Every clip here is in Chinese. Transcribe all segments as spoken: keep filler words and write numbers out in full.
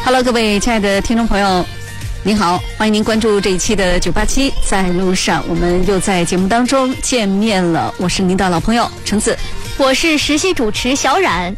Hello， 各位亲爱的听众朋友，您好，欢迎您关注这一期的九八七在路上，我们又在节目当中见面了。我是您的老朋友橙子， 我是实习主持小冉。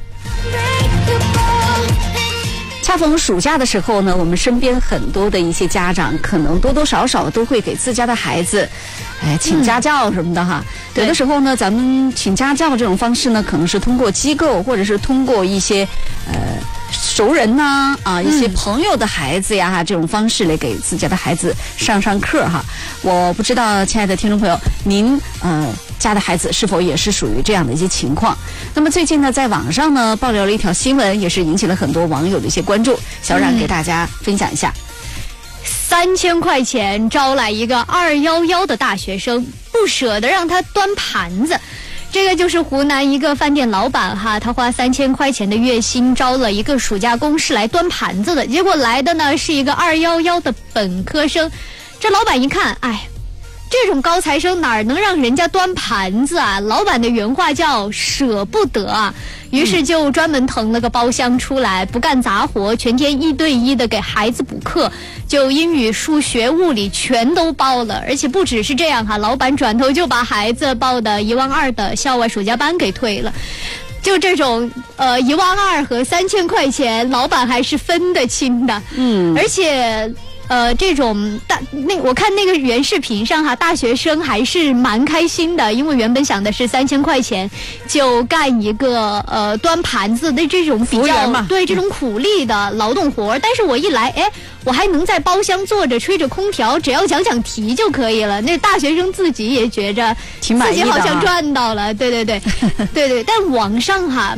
恰逢暑假的时候呢，我们身边很多的一些家长可能多多少少都会给自家的孩子哎，请家教什么的哈、嗯、有的时候呢咱们请家教这种方式呢，可能是通过机构或者是通过一些呃熟人呐 啊, 啊一些朋友的孩子呀、嗯、这种方式来给自家的孩子上上课哈。我不知道亲爱的听众朋友，您呃家的孩子是否也是属于这样的一些情况。那么最近呢，在网上呢爆料了一条新闻，也是引起了很多网友的一些关注，小冉给大家分享一下。 三千块钱招来一个二幺幺的大学生，不舍得让他端盘子。这个就是湖南一个饭店老板哈，他花三千块钱的月薪招了一个暑假工是来端盘子的，结果来的呢是一个二幺幺的本科生。这老板一看，哎，这种高材生哪能让人家端盘子啊？老板的原话叫舍不得啊，于是就专门腾了个包厢出来，不干杂活，全天一对一的给孩子补课，就英语、数学、物理全都包了。而且不只是这样哈，老板转头就把孩子报的一万二的校外暑假班给退了。就这种呃一万二和三千块钱，老板还是分得清的。嗯，而且。呃，这种大那我看那个原视频上哈，大学生还是蛮开心的，因为原本想的是三千块钱就干一个呃端盘子的这种比较对这种苦力的劳动活，但是我一来，哎，我还能在包厢坐着吹着空调，只要讲讲题就可以了。那大学生自己也觉着挺满意的， 自己好像赚到了，对对对，对对。但网上哈。